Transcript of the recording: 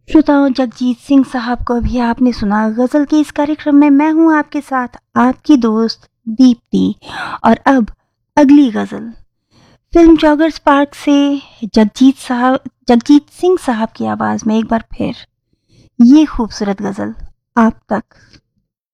श्रोताओं, जगजीत सिंह साहब को भी आपने सुना गजल के इस कार्यक्रम में। मैं हूं आपके साथ आपकी दोस्त दीप्ति। और अब अगली गजल फिल्म जॉगर्स पार्क से जगजीत सिंह साहब की आवाज में एक बार फिर ये खूबसूरत गजल आप तक।